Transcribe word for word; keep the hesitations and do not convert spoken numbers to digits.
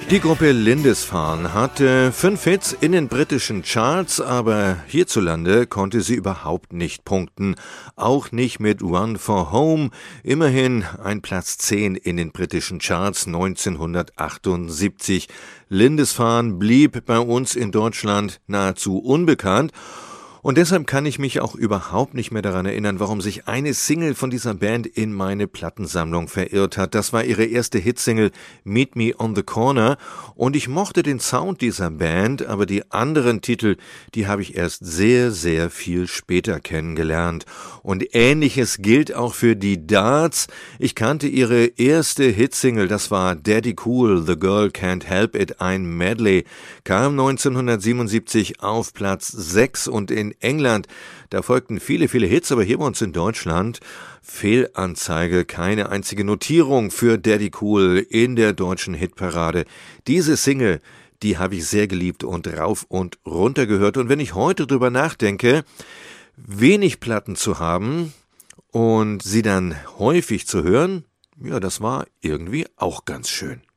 Die Gruppe Lindisfarne hatte fünf Hits in den britischen Charts, aber hierzulande konnte sie überhaupt nicht punkten. Auch nicht mit Run for Home, immerhin ein Platz zehn in den britischen Charts neunzehnhundertachtundsiebzig. Lindisfarne blieb bei uns in Deutschland nahezu unbekannt. Und deshalb kann ich mich auch überhaupt nicht mehr daran erinnern, warum sich eine Single von dieser Band in meine Plattensammlung verirrt hat. Das war ihre erste Hitsingle Meet Me on the Corner und ich mochte den Sound dieser Band, aber die anderen Titel, die habe ich erst sehr, sehr viel später kennengelernt. Und Ähnliches gilt auch für die Darts. Ich kannte ihre erste Hitsingle, das war Daddy Cool, The Girl Can't Help It, ein Medley, kam neunzehnhundertsiebenundsiebzig auf Platz sechs und in England, da folgten viele, viele Hits, aber hier bei uns in Deutschland Fehlanzeige, keine einzige Notierung für Daddy Cool in der deutschen Hitparade. Diese Single, die habe ich sehr geliebt und rauf und runter gehört. Und wenn ich heute drüber nachdenke, wenig Platten zu haben und sie dann häufig zu hören, ja, das war irgendwie auch ganz schön.